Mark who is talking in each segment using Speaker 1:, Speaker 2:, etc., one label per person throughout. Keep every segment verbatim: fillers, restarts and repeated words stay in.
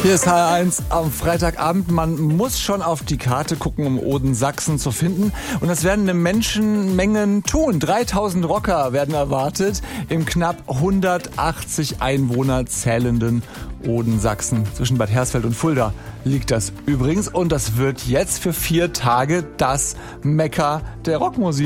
Speaker 1: Hier ist H R eins am Freitagabend. Man muss schon auf die Karte gucken, um Oden-Sachsen zu finden. Und das werden eine Menschenmengen tun. dreitausend Rocker werden erwartet im knapp hundertachtzig Einwohner zählenden Oden-Sachsen. Zwischen Bad Hersfeld und Fulda liegt das übrigens. Und das wird jetzt für vier Tage das Mekka der Rockmusik.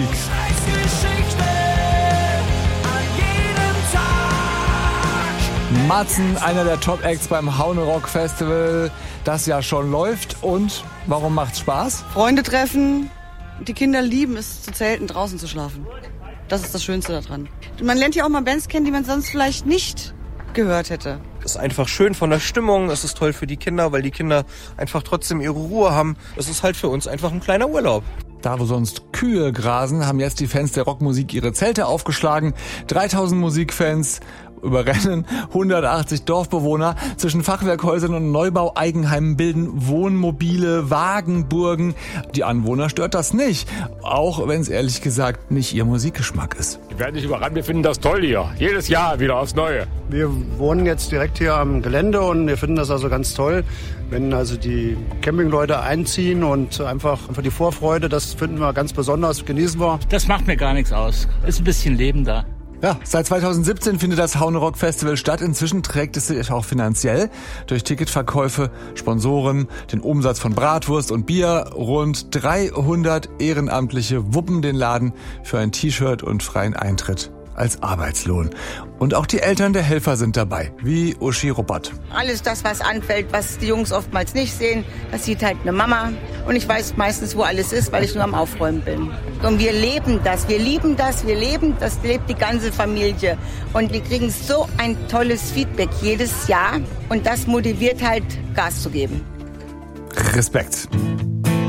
Speaker 1: Matzen, einer der Top-Acts beim Haune Rock Festival, das ja schon läuft. Und warum macht's Spaß?
Speaker 2: Freunde treffen. Die Kinder lieben es, zu zelten, draußen zu schlafen. Das ist das Schönste daran. Man lernt ja auch mal Bands kennen, die man sonst vielleicht nicht gehört hätte.
Speaker 3: Es ist einfach schön von der Stimmung, es ist toll für die Kinder, weil die Kinder einfach trotzdem ihre Ruhe haben. Es ist halt für uns einfach ein kleiner Urlaub.
Speaker 1: Da, wo sonst Kühe grasen, haben jetzt die Fans der Rockmusik ihre Zelte aufgeschlagen. dreitausend Musikfans überrennen hundertachtzig Dorfbewohner. Zwischen Fachwerkhäusern und Neubau-Eigenheimen bilden Wohnmobile, Wagenburgen. Die Anwohner stört das nicht, auch wenn es ehrlich gesagt nicht ihr Musikgeschmack ist.
Speaker 4: Wir werden nicht überrannt, wir finden das toll hier. Jedes Jahr wieder aufs Neue.
Speaker 5: Wir wohnen jetzt direkt hier am Gelände und wir finden das also ganz toll, wenn also die Campingleute einziehen und einfach, einfach die Vorfreude, das finden wir ganz besonders, genießen wir.
Speaker 6: Das macht mir gar nichts aus. Ist ein bisschen Leben da.
Speaker 1: Ja, seit zweitausendsiebzehn findet das Haune Rock Festival statt. Inzwischen trägt es sich auch finanziell durch Ticketverkäufe, Sponsoren, den Umsatz von Bratwurst und Bier. Rund dreihundert Ehrenamtliche wuppen den Laden für ein T-Shirt und freien Eintritt als Arbeitslohn. Und auch die Eltern der Helfer sind dabei, wie Uschi Ruppert.
Speaker 7: Alles das, was anfällt, was die Jungs oftmals nicht sehen, das sieht halt eine Mama. Und ich weiß meistens, wo alles ist, weil ich nur am Aufräumen bin. Und wir leben das, wir lieben das, wir leben, das lebt die ganze Familie. Und wir kriegen so ein tolles Feedback jedes Jahr. Und das motiviert halt, Gas zu geben.
Speaker 1: Respekt.